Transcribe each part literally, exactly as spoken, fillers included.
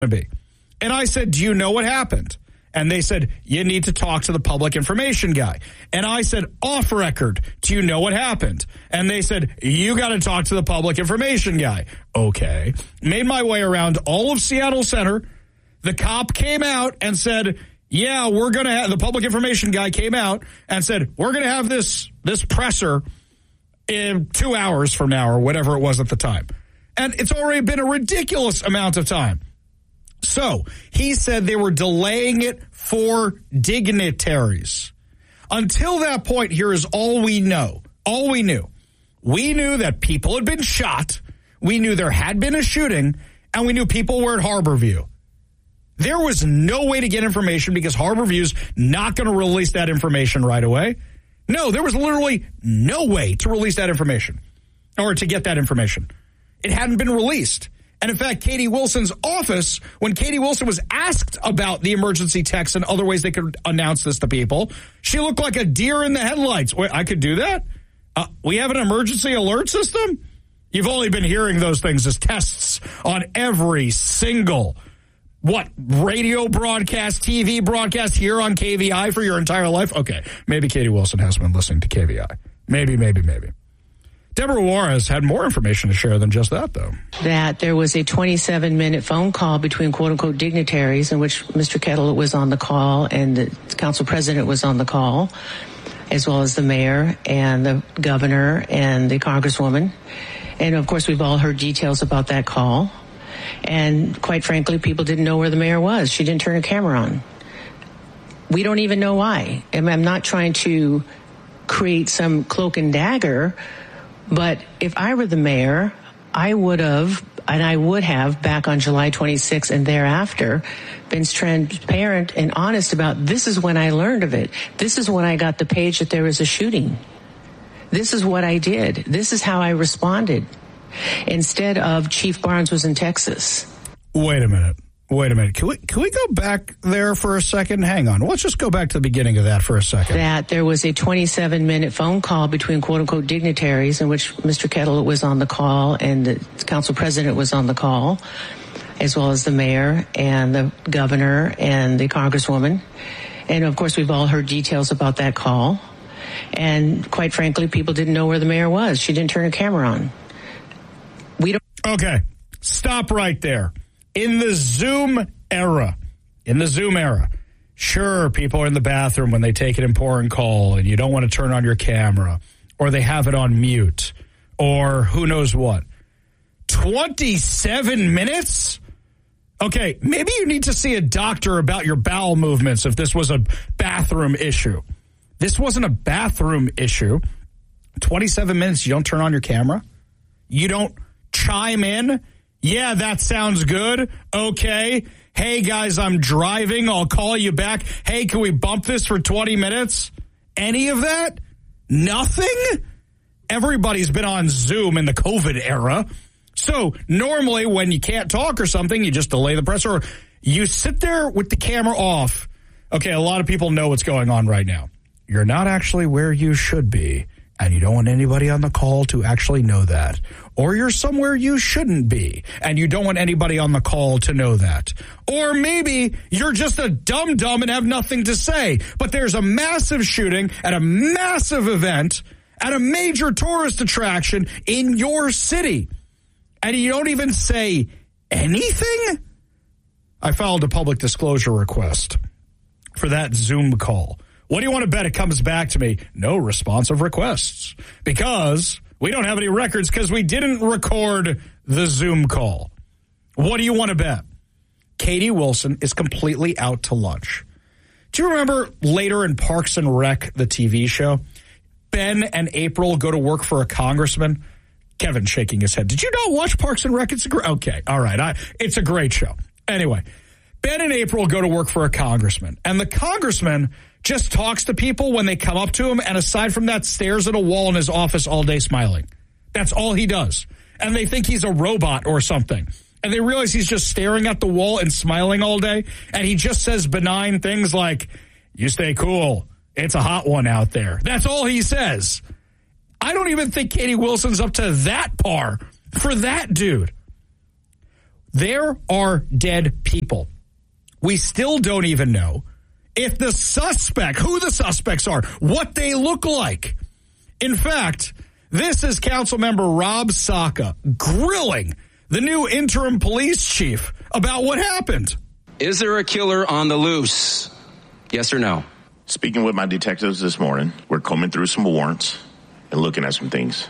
be. And I said, do you know what happened? And they said, you need to talk to the public information guy. And I said, off record, do you know what happened? And they said, you got to talk to the public information guy. Okay. Made my way around all of Seattle Center. The cop came out and said, yeah, we're going to have, the public information guy came out and said, we're going to have this, this presser in two hours from now or whatever it was at the time. And it's already been a ridiculous amount of time. So he said they were delaying it for dignitaries. Until that point, here is all we know. All we knew. We knew that people had been shot. We knew there had been a shooting. And we knew people were at Harborview. There was no way to get information because Harborview's not going to release that information right away. No, there was literally no way to release that information or to get that information. It hadn't been released. And in fact, Katie Wilson's office, when Katie Wilson was asked about the emergency text and other ways they could announce this to people, she looked like a deer in the headlights. Wait, I could do that? Uh, we have an emergency alert system? You've only been hearing those things as tests on every single, what, radio broadcast, T V broadcast here on K V I for your entire life? Okay, maybe Katie Wilson has been listening to K V I. Maybe, maybe, maybe. Deborah Juarez had more information to share than just that, though. That there was a twenty-seven minute phone call between quote-unquote dignitaries in which Mister Kettle was on the call and the council president was on the call, as well as the mayor and the governor and the congresswoman. And, of course, we've all heard details about that call. And, quite frankly, people didn't know where the mayor was. She didn't turn her camera on. We don't even know why. And I'm not trying to create some cloak and dagger, but if I were the mayor, I would have, and I would have back on July twenty-sixth and thereafter, been transparent and honest about this is when I learned of it. This is when I got the page that there was a shooting. This is what I did. This is how I responded. Instead of Chief Barnes was in Texas. Wait a minute. Wait a minute. Can we can we go back there for a second? Hang on. Let's just go back to the beginning of that for a second. That there was a twenty-seven minute phone call between quote-unquote dignitaries in which Mister Kettle was on the call and the council president was on the call, as well as the mayor and the governor and the congresswoman. And, of course, we've all heard details about that call. And, quite frankly, people didn't know where the mayor was. She didn't turn her camera on. We don't. Okay. Stop right there. In the Zoom era, in the Zoom era, sure, people are in the bathroom when they take an important call and you don't want to turn on your camera, or they have it on mute, or who knows what. twenty-seven minutes? Okay, maybe you need to see a doctor about your bowel movements if this was a bathroom issue. This wasn't a bathroom issue. twenty-seven minutes, you don't turn on your camera? You don't chime in? Yeah, that sounds good. Okay. Hey, guys, I'm driving. I'll call you back. Hey, can we bump this for twenty minutes? Any of that? Nothing? Everybody's been on Zoom in the COVID era. So normally when you can't talk or something, you just delay the press or you sit there with the camera off. Okay, a lot of people know what's going on right now. You're not actually where you should be. And you don't want anybody on the call to actually know that. Or you're somewhere you shouldn't be, and you don't want anybody on the call to know that. Or maybe you're just a dum-dum and have nothing to say, but there's a massive shooting at a massive event at a major tourist attraction in your city, and you don't even say anything? I filed a public disclosure request for that Zoom call. What do you want to bet it comes back to me? No responsive requests. Because we don't have any records because we didn't record the Zoom call. What do you want to bet? Katie Wilson is completely out to lunch. Do you remember later in Parks and Rec, the T V show, Ben and April go to work for a congressman? Kevin shaking his head. Did you not watch Parks and Rec? It's a great, okay, all right. I, it's a great show. Anyway, Ben and April go to work for a congressman. And the congressman just talks to people when they come up to him, and aside from that, stares at a wall in his office all day smiling. That's all he does. And they think he's a robot or something. And they realize he's just staring at the wall and smiling all day, and he just says benign things like, you stay cool, it's a hot one out there. That's all he says. I don't even think Katie Wilson's up to that par for that dude. There are dead people. We still don't even know if the suspect, who the suspects are, what they look like. In fact, this is Councilmember Rob Saka grilling the new interim police chief about what happened. Is there a killer on the loose? Yes or no? Speaking with my detectives this morning, we're combing through some warrants and looking at some things.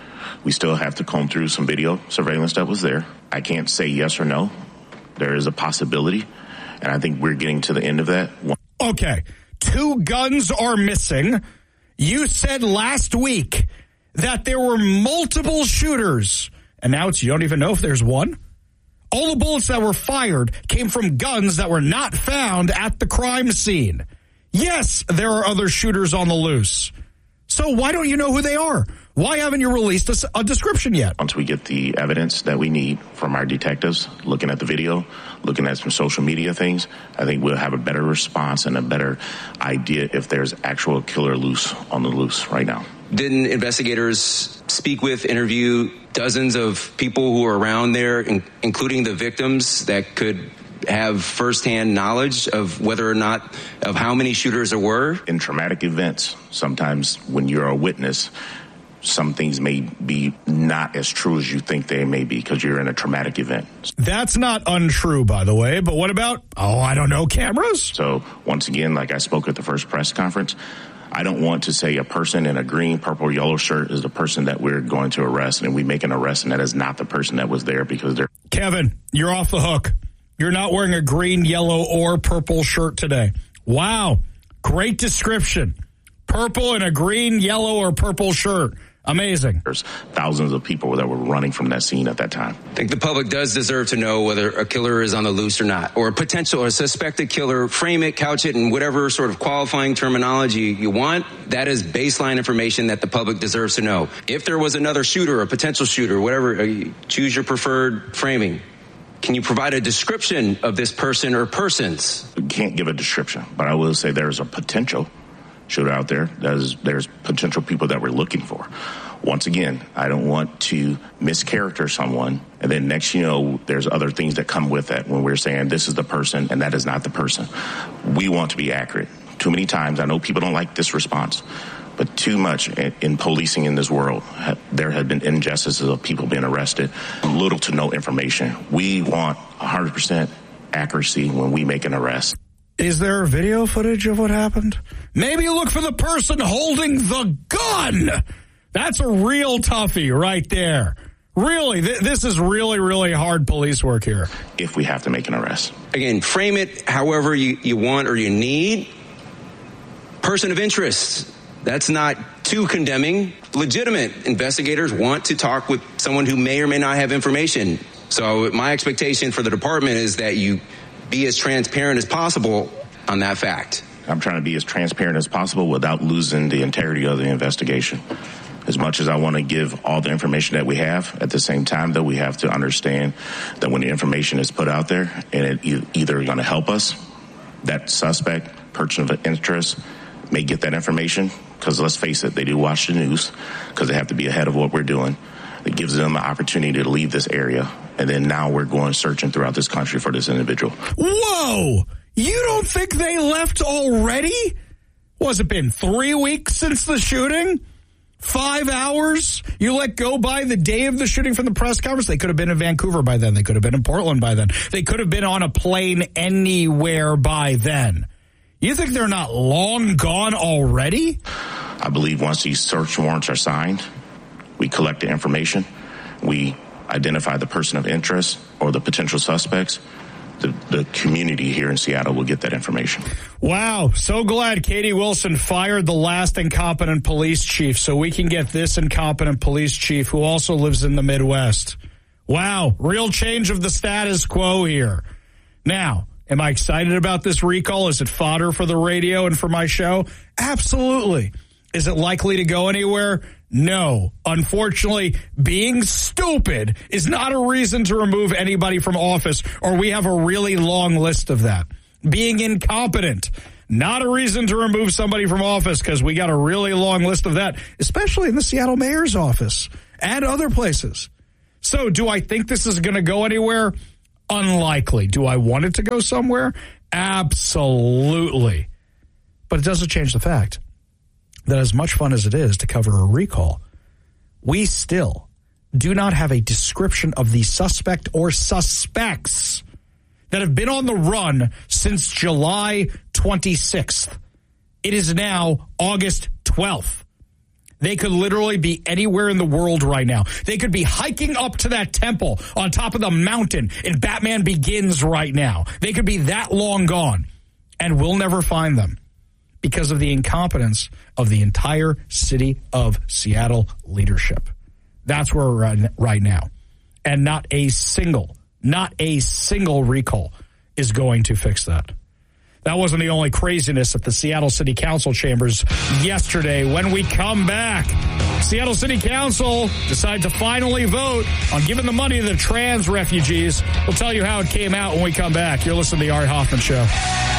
We still have to comb through some video surveillance that was there. I can't say yes or no. There is a possibility, and I think we're getting to the end of that. Okay, two guns are missing. You said last week that there were multiple shooters, and now it's you don't even know if there's one. All the bullets that were fired came from guns that were not found at the crime scene. Yes, there are other shooters on the loose. So why don't you know who they are? Why haven't you released a, a description yet? Once we get the evidence that we need from our detectives, looking at the video, looking at some social media things, I think we'll have a better response and a better idea if there's actual killer loose on the loose right now. Didn't investigators speak with, interview dozens of people who are around there, in, including the victims that could have firsthand knowledge of whether or not, of how many shooters there were? In traumatic events, sometimes when you're a witness, some things may be not as true as you think they may be because you're in a traumatic event. That's not untrue, by the way, but what about, oh, I don't know, cameras? So once again, like I spoke at the first press conference, I don't want to say a person in a green, purple, yellow shirt is the person that we're going to arrest, and we make an arrest, and that is not the person that was there because they're... Kevin, you're off the hook. You're not wearing a green, yellow, or purple shirt today. Wow. Great description. Purple and a green, yellow, or purple shirt. Amazing. There's thousands of people that were running from that scene at that time. I think the public does deserve to know whether a killer is on the loose or not, or a potential or a suspected killer. Frame it, couch it, and whatever sort of qualifying terminology you want. That is baseline information that the public deserves to know. If there was another shooter, a potential shooter, whatever, choose your preferred framing. Can you provide a description of this person or persons? We can't give a description, but I will say there's a potential shooter out there. There's, there's potential people that we're looking for. Once again, I don't want to mischaracter someone, and then next you know, there's other things that come with that when we're saying this is the person and that is not the person. We want to be accurate. Too many times, I know people don't like this response, but too much in policing in this world, there have been injustices of people being arrested, little to no information. We want one hundred percent accuracy when we make an arrest. Is there video footage of what happened? Maybe look for the person holding the gun. That's a real toughie right there. Really, th- this is really, really hard police work here. If we have to make an arrest. Again, frame it however you, you want or you need. Person of interest. That's not too condemning. Legitimate investigators want to talk with someone who may or may not have information. So my expectation for the department is that you be as transparent as possible on that fact. I'm trying to be as transparent as possible without losing the integrity of the investigation. As much as I want to give all the information that we have, at the same time, though, we have to understand that when the information is put out there and it e- either going to help us, that suspect, person of interest, may get that information, because let's face it, they do watch the news because they have to be ahead of what we're doing. It gives them an opportunity to leave this area, and then now we're going searching throughout this country for this individual. Whoa! You don't think they left already? Was it been three weeks since the shooting? Five hours? You let go by the day of the shooting from the press conference? They could have been in Vancouver by then. They could have been in Portland by then. They could have been on a plane anywhere by then. You think they're not long gone already? I believe once these search warrants are signed, we collect the information, we identify the person of interest or the potential suspects, the, the community here in Seattle will get that information. Wow. So glad Katie Wilson fired the last incompetent police chief so we can get this incompetent police chief who also lives in the Midwest. Wow. Real change of the status quo here. Now, am I excited about this recall? Is it fodder for the radio and for my show? Absolutely. Is it likely to go anywhere? No. Unfortunately, being stupid is not a reason to remove anybody from office, or we have a really long list of that. Being incompetent, not a reason to remove somebody from office, because we got a really long list of that, especially in the Seattle mayor's office and other places. So do I think this is going to go anywhere? Unlikely. Do I want it to go somewhere? Absolutely. But it doesn't change the fact that as much fun as it is to cover a recall, we still do not have a description of the suspect or suspects that have been on the run since July twenty-sixth. It is now August twelfth. They could literally be anywhere in the world right now. They could be hiking up to that temple on top of the mountain in Batman Begins right now. They could be that long gone, and we'll never find them because of the incompetence of the entire city of Seattle leadership. That's where we're at right now. And not a single, not a single recall is going to fix that. That wasn't the only craziness at the Seattle City Council chambers yesterday. When we come back, Seattle City Council decided to finally vote on giving the money to the trans refugees. We'll tell you how it came out when we come back. You're listening to the Art Hoffman Show.